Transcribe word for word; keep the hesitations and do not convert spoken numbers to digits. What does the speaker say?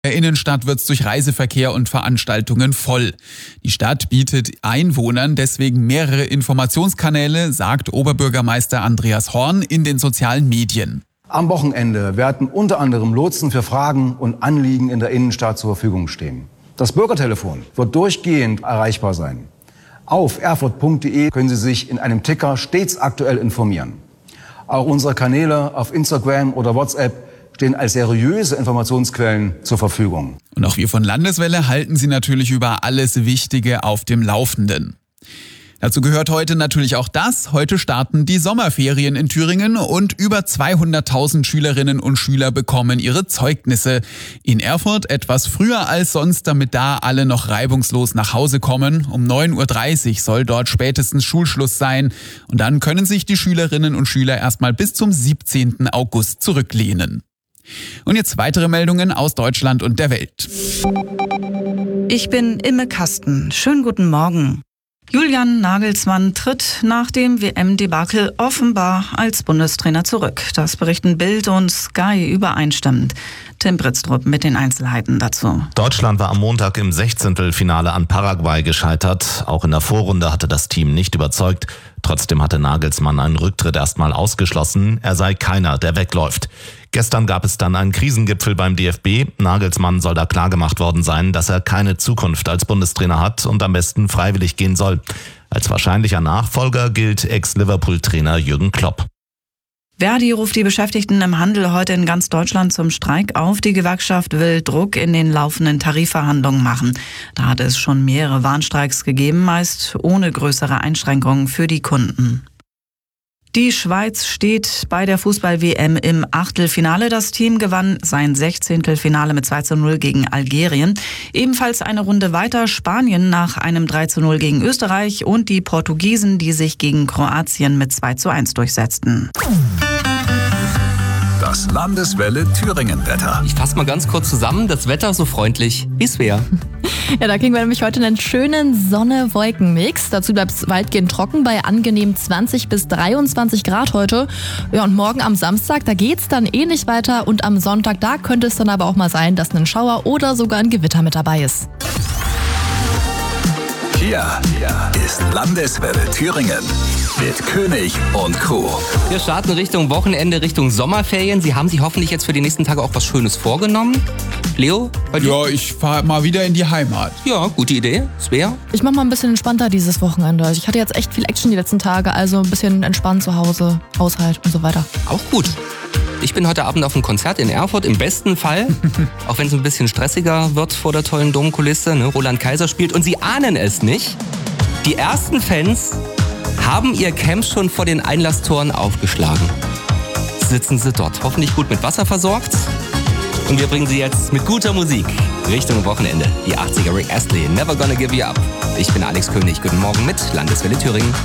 Der Innenstadt wird's durch Reiseverkehr und Veranstaltungen voll. Die Stadt bietet Einwohnern deswegen mehrere Informationskanäle, sagt Oberbürgermeister Andreas Horn in den sozialen Medien. Am Wochenende werden unter anderem Lotsen für Fragen und Anliegen in der Innenstadt zur Verfügung stehen. Das Bürgertelefon wird durchgehend erreichbar sein. Auf erfurt punkt de können Sie sich in einem Ticker stets aktuell informieren. Auch unsere Kanäle auf Instagram oder WhatsApp stehen als seriöse Informationsquellen zur Verfügung. Und auch wir von Landeswelle halten Sie natürlich über alles Wichtige auf dem Laufenden. Dazu gehört heute natürlich auch das. Heute starten die Sommerferien in Thüringen und über zweihunderttausend Schülerinnen und Schüler bekommen ihre Zeugnisse. In Erfurt etwas früher als sonst, damit da alle noch reibungslos nach Hause kommen. Um neun Uhr dreißig soll dort spätestens Schulschluss sein. Und dann können sich die Schülerinnen und Schüler erstmal bis zum siebzehnten August zurücklehnen. Und jetzt weitere Meldungen aus Deutschland und der Welt. Ich bin Imme Kasten. Schönen guten Morgen. Julian Nagelsmann tritt nach dem W M-Debakel offenbar als Bundestrainer zurück. Das berichten Bild und Sky übereinstimmend. Tim Britztrup mit den Einzelheiten dazu. Deutschland war am Montag im Sechzehntelfinale an Paraguay gescheitert. Auch in der Vorrunde hatte das Team nicht überzeugt. Trotzdem hatte Nagelsmann einen Rücktritt erstmal ausgeschlossen. Er sei keiner, der wegläuft. Gestern gab es dann einen Krisengipfel beim D F B. Nagelsmann soll da klargemacht worden sein, dass er keine Zukunft als Bundestrainer hat und am besten freiwillig gehen soll. Als wahrscheinlicher Nachfolger gilt Ex-Liverpool-Trainer Jürgen Klopp. Verdi ruft die Beschäftigten im Handel heute in ganz Deutschland zum Streik auf. Die Gewerkschaft will Druck in den laufenden Tarifverhandlungen machen. Da hat es schon mehrere Warnstreiks gegeben, meist ohne größere Einschränkungen für die Kunden. Die Schweiz steht bei der Fußball-W M im Achtelfinale. Das Team gewann sein Sechzehntelfinale mit zwei zu null gegen Algerien. Ebenfalls eine Runde weiter Spanien nach einem drei zu null gegen Österreich und die Portugiesen, die sich gegen Kroatien mit zwei zu eins durchsetzten. Das Landeswelle Thüringen-Wetter. Ich fasse mal ganz kurz zusammen. Das Wetter so freundlich wie es wäre. Ja, da kriegen wir nämlich heute einen schönen Sonne-Wolken-Mix. Dazu bleibt es weitgehend trocken bei angenehm zwanzig bis dreiundzwanzig Grad heute. Ja, und morgen am Samstag, da geht's dann ähnlich weiter. Und am Sonntag, da könnte es dann aber auch mal sein, dass ein Schauer oder sogar ein Gewitter mit dabei ist. Hier ist Landeswelle Thüringen mit König und Co. Wir starten Richtung Wochenende, Richtung Sommerferien. Sie haben sich hoffentlich jetzt für die nächsten Tage auch was Schönes vorgenommen. Leo, bei dir? Ja, ich fahre mal wieder in die Heimat. Ja, gute Idee. Svea? Ich mache mal ein bisschen entspannter dieses Wochenende. Also ich hatte jetzt echt viel Action die letzten Tage, also ein bisschen entspannt zu Hause, Haushalt und so weiter. Auch gut. Ich bin heute Abend auf einem Konzert in Erfurt, im besten Fall. Auch wenn es ein bisschen stressiger wird vor der tollen Domkulisse. Ne? Roland Kaiser spielt und Sie ahnen es nicht. Die ersten Fans haben ihr Camp schon vor den Einlasstoren aufgeschlagen. Sitzen sie dort, hoffentlich gut mit Wasser versorgt. Und wir bringen Sie jetzt mit guter Musik Richtung Wochenende. Die achtziger Rick Astley, Never Gonna Give You Up. Ich bin Alex König, guten Morgen mit Landeswelle Thüringen.